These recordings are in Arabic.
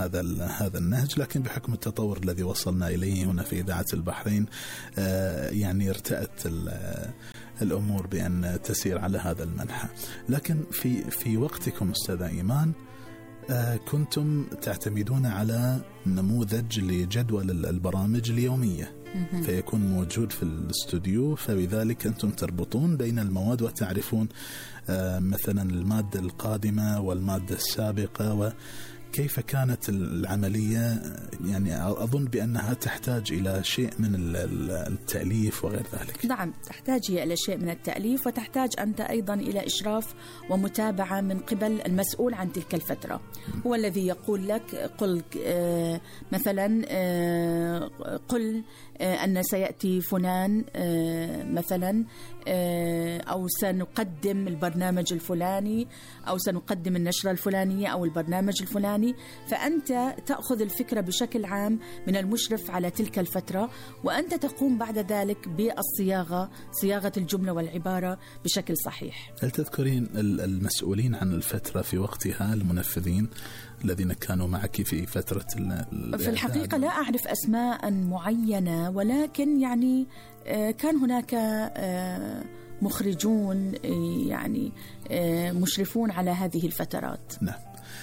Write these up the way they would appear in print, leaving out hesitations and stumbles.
هذا النهج، لكن بحكم التطور الذي وصلنا إليه هنا في إذاعة البحرين يعني ارتأت الأمور بأن تسير على هذا المنحى. لكن في وقتكم أستاذة إيمان كنتم تعتمدون على نموذج لجدول البرامج اليومية، فيكون موجود في الاستوديو، فبذلك أنتم تربطون بين المواد وتعرفون مثلا المادة القادمة والمادة السابقة. وكيف كانت العملية؟ يعني أظن بأنها تحتاج إلى شيء من التأليف وغير ذلك. نعم، تحتاج إلى شيء من التأليف، وتحتاج أنت أيضا إلى إشراف ومتابعة من قبل المسؤول عن تلك الفترة. هو الذي يقول لك قل مثلا قل أن سيأتي فلان مثلا، أو سنقدم البرنامج الفلاني، أو سنقدم النشرة الفلانية أو البرنامج الفلاني. فأنت تأخذ الفكرة بشكل عام من المشرف على تلك الفترة، وأنت تقوم بعد ذلك صياغة الجملة والعبارة بشكل صحيح. هل تذكرين المسؤولين عن الفترة في وقتها، المنفذين الذين كانوا معك في فترة في الحقيقة لا أعرف أسماء معينة، ولكن يعني كان هناك مخرجون يعني مشرفون على هذه الفترات. نعم.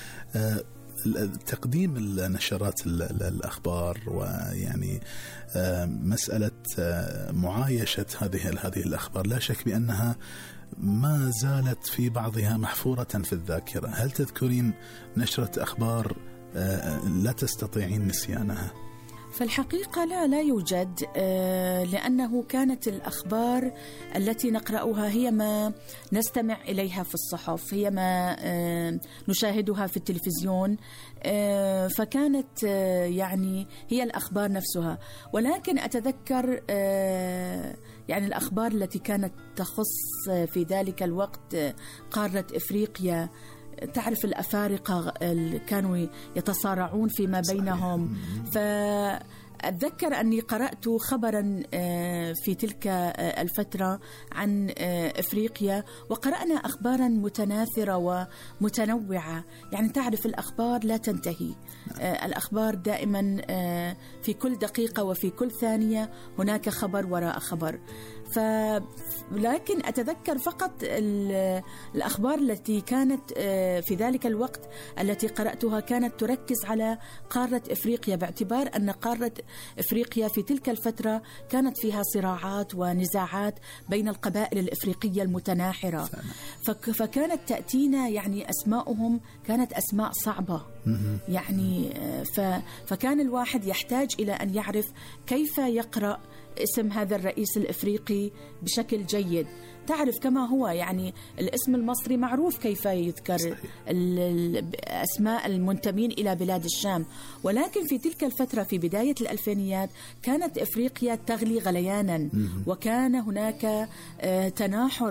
تقديم النشرات الأخبار ويعني مسألة معايشة هذه الأخبار لا شك بأنها ما زالت في بعضها محفورة في الذاكرة. هل تذكرين نشرة أخبار لا تستطيعين نسيانها؟ فالحقيقة لا يوجد، لأنه كانت الأخبار التي نقرأها هي ما نستمع إليها في الصحف، هي ما نشاهدها في التلفزيون، فكانت يعني هي الأخبار نفسها. ولكن أتذكر يعني الأخبار التي كانت تخص في ذلك الوقت قارة إفريقيا. تعرف الأفارقة كانوا يتصارعون فيما بينهم، فأتذكر أني قرأت خبرا في تلك الفترة عن إفريقيا، وقرأنا أخبارا متناثرة ومتنوعة. يعني تعرف الأخبار لا تنتهي، الأخبار دائما في كل دقيقة وفي كل ثانية هناك خبر وراء خبر. لكن أتذكر فقط الأخبار التي كانت في ذلك الوقت التي قرأتها كانت تركز على قارة إفريقيا، باعتبار أن قارة إفريقيا في تلك الفترة كانت فيها صراعات ونزاعات بين القبائل الإفريقية المتناحرة. فكانت تأتينا يعني أسماؤهم كانت أسماء صعبة، يعني فكان الواحد يحتاج إلى أن يعرف كيف يقرأ اسم هذا الرئيس الإفريقي بشكل جيد. تعرف كما هو يعني الاسم المصري معروف كيف يذكر أسماء المنتمين إلى بلاد الشام، ولكن في تلك الفترة في بداية الألفينيات كانت إفريقيا تغلي غليانا، وكان هناك تناحر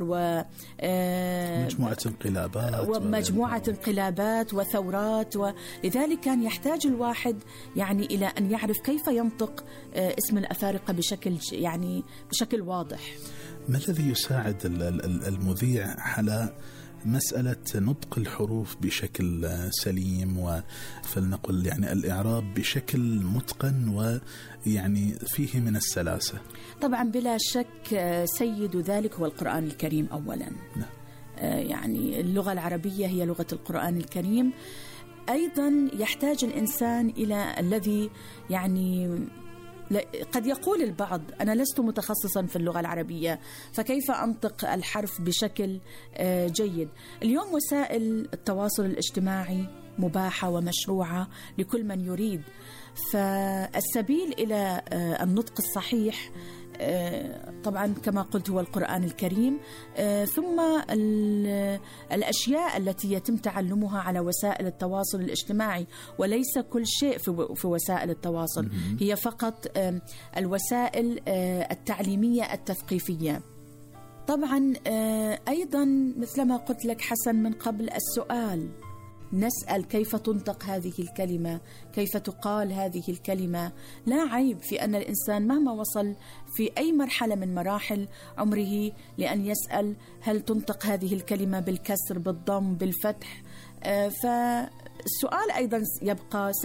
ومجموعة انقلابات وثورات، ولذلك كان يحتاج الواحد يعني إلى أن يعرف كيف ينطق اسم الأفارقة بشكل واضح. ما الذي يساعد المذيع على مسألة نطق الحروف بشكل سليم، وفلنقل يعني الإعراب بشكل متقن ويعني فيه من السلاسة؟ طبعا بلا شك سيد ذلك هو القرآن الكريم أولا. نعم. يعني اللغة العربية هي لغة القرآن الكريم. أيضا يحتاج الإنسان إلى الذي يعني قد يقول البعض أنا لست متخصصا في اللغة العربية، فكيف أنطق الحرف بشكل جيد؟ اليوم وسائل التواصل الاجتماعي مباحة ومشروعة لكل من يريد، فالسبيل إلى النطق الصحيح طبعا كما قلت هو القرآن الكريم، ثم الأشياء التي يتم تعلمها على وسائل التواصل الاجتماعي، وليس كل شيء في وسائل التواصل، هي فقط الوسائل التعليمية التثقيفية. طبعا أيضا مثلما قلت لك حسن من قبل، السؤال، نسأل كيف تنطق هذه الكلمة، كيف تقال هذه الكلمة. لا عيب في أن الإنسان مهما وصل في أي مرحلة من مراحل عمره لأن يسأل هل تنطق هذه الكلمة بالكسر، بالضم، بالفتح. فالسؤال أيضا يبقى